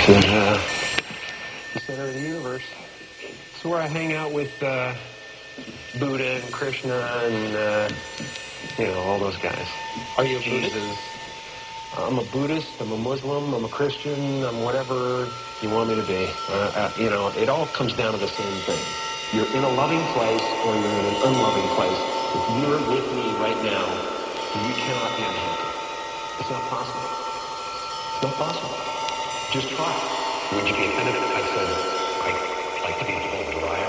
the center of the universe. It's where I hang out with Buddha and Krishna and, all those guys. Are you a Jesus. Buddhist? I'm a Buddhist, I'm a Muslim, I'm a Christian, I'm whatever you want me to be. It all comes down to the same thing. You're in a loving place or you're in an unloving place. If you're with me right now, you cannot be unhappy. It's not possible. It's not possible. Just try. Would you be offended if I said I'd like to be told to lie?